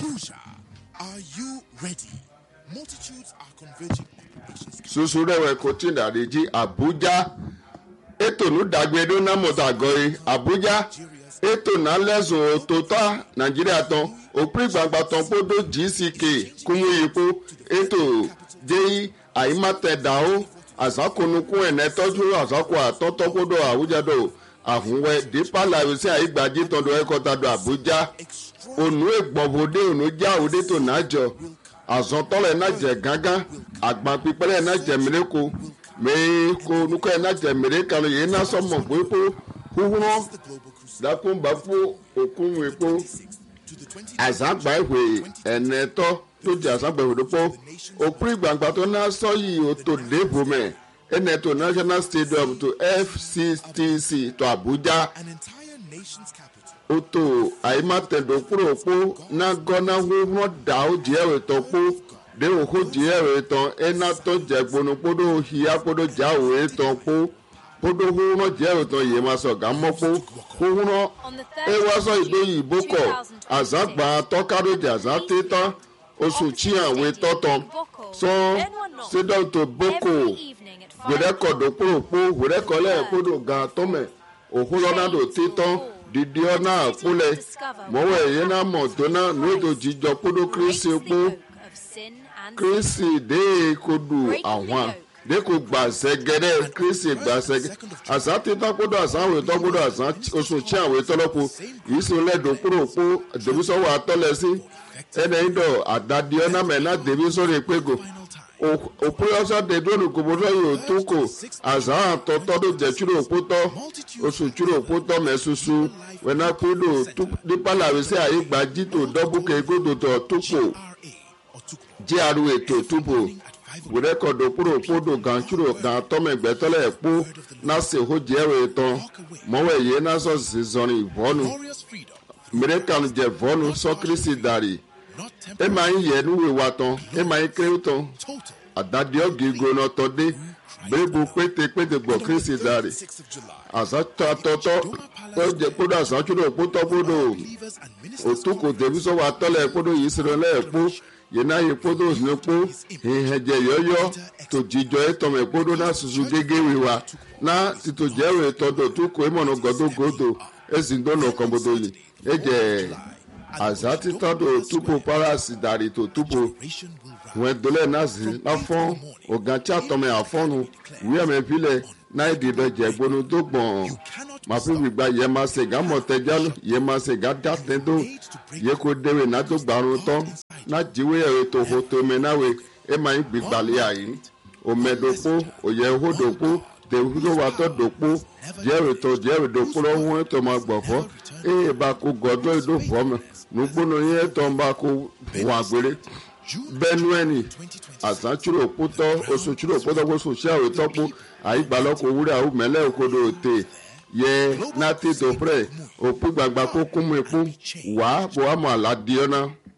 Abuja, are you ready? Multitudes are converging on nations. Susurewe kotinda reji Abuja. Eto nu dagbedo na motagoi Abuja. Eto na lezo tota Nigeria ton. Opri gbagba ton podo GCK kumu yipo. Eto jei aimate dao. Azakonukun ene toju azako atoto podo Abuja do. Ahunwe depa lawisi aigbaji tondo ekota do Abuja. Onu egbobode onu ja ode to najo. Azọtọlẹ náà jẹ gángan àgbọn pípẹlẹ náà jẹ mìíràn mẹ́ẹ̀kọ́ nukọ́ náà jẹ mìíràn kan yìí náà sọmọ gbogbo húhúrọ́ dákúnbàfó òkun epo àzàgbà ìwé ẹ̀nẹ́tọ́ tó jẹ àzàgbà ìwé dúpọ̀ òpin gbàngbà tó náà sọ yìí ó tó débò mẹ́ ẹ̀nẹ́tọ́ National Stadium tó FCTC tó Abuja. Oto aimatendo kuropo na gona humo dao diewe topo de oho diewe ton ena to jegbonu podo hia podo jawe topo podo humo diewe ton yema so gamopo humo ewaso idoyi boko azagba tokado de azateta osu chianwe toton so sedo to boko werekodo kuropo werekole podo ga tome ohulonado titon didi ọ̀nà àkúlẹ̀ mọ́wọ́ ẹ̀yẹ́ náà mọ̀ tó náà lóòótọ́ jíjọ kódó kírísì epo kírísì dé kodo àwọn dé kò gbàsẹ́ gẹ́rẹ́ kírísì gbàsẹ́ àṣà títọ́ kódó àṣà àwọn ètò kódó àṣà oṣù tí àwọn ètò ọlọ́pọ̀ yìí sì lẹ́dọ̀ kúrò pó dèbísọ́wọ́ àtọ́lẹ̀ sí ẹnẹ́ ìdọ̀ àdàdì ọ̀nà mẹ́ná dèbísọ́rọ̀ ìpégo òpóyọ́sọ́ dèdúró kòbótọ́ yóò tó kò àṣà àtọ́tọ́ tó jẹ́ túrò òpótọ́ oṣù túrò òpótọ́ mẹ́sùsù wẹ́nà kúndò dípàlàwé sí àyígbà jítò dọ́bùkẹ́ gbódòtò túpò gra ètò túpò wẹ́rẹ́kọ̀dọ̀ kúrò òpódò gan túrò gan tọ́mẹ̀gbẹ́tọ́lẹ̀ ẹ̀pó náṣẹ̀ òjì ẹ̀rọ ìtàn mọ́wọ́ ẹ̀yẹ náṣọ̀ sí zọrin ìvọ́nù mẹ́rẹ́kànù jẹ́ vọ́nù sọ́kírísì dàrí ẹ máa ń yẹ níwèé wa tán ẹ máa ń kéré tán àdádìọ́ gígo náà tán dé gbẹ́gbó pété gbọ̀ kírísì dàrí àsátọ́tọ́ kódà àsátúndò pótọ́ kódò òtúkò tẹ̀bísọ́wọ́ atọ́lẹ̀ kódò yìí sọ̀rọ̀ lẹ́ẹ̀kó yìnyín ayé kódò òsínlẹ̀kó ìhẹ̀jẹ̀ yọ́yọ́ tó jíjọ ẹ̀tọ́mẹ̀ kódò náà ṣuṣu gégé wíwá náà títò jẹ́rò ìtọ́dọ̀ túkò ìmọ̀nà gọ́dọ̀gọ́dọ̀ ẹ̀sìn dọ́nà kọ́mọdé yìí ẹ̀jẹ̀ àzàtì tọ́dọ̀ túbò parasi dàrí tó túbò wọ́n dọ́lẹ̀ náà sí láfọ́n ọ̀gá tí àtọ́mẹ̀ àfọ́nu wíwẹ̀mẹ̀ fílẹ̀ náà ìdìbẹ̀ jẹ̀gbọ́nu tó gbọ̀n màfíwì gba yẹ máa ṣe gá mọ̀tẹ́jálù yẹ máa ṣe gá dátẹ́dọ́ yẹ kó déwé náà tó gbàrún tán náà jíwé ẹ̀rọ tó ho tó mẹ́ náwé ẹ̀ máa ń gbìgbàlẹ̀ àyín òmẹ̀dọ́pó òyẹ̀ hódòpó tẹ̀wúlówàtọ́dọ́pó jẹ́rìndòpó lọ́wọ́ tó máa gbọ̀fọ́ ẹ̀ bá kó gọ́dọ̀ ìdòfọ́ mọ́ nugbóno yẹn tó ń bá kó wà gbére bẹ́ẹ̀nu ẹni àsánsúrò pótọ́ oṣooṣúrò pótọ́ kó sòṣì àwẹ̀ tọ́pọ̀ àyígbàlọ́kọ̀ wúrẹ́ àwọn mẹ́lẹ́ òkodo òtè yẹ náà tètò pẹ́rẹ́ òpó gbàgbà kó kún mu epo wàá bọ̀ wá mọ̀ àládìọ́ náà.